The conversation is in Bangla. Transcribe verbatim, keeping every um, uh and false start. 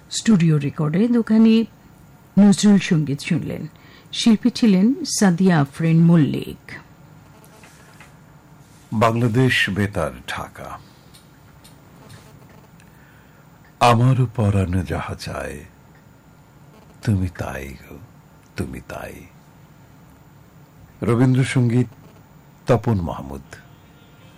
স্টুডিও রেকর্ডে দোকানি নজরুল সঙ্গীত শুনলেন। শিল্পী ছিলেন সাদিয়া আফরিন মল্লিক। বাংলাদেশ বেতার, ঢাকা। আমারও পরানো যাহা চায় তুমি তাই গো, তুমি তাই। রবীন্দ্রসঙ্গীত, তপন মাহমুদ।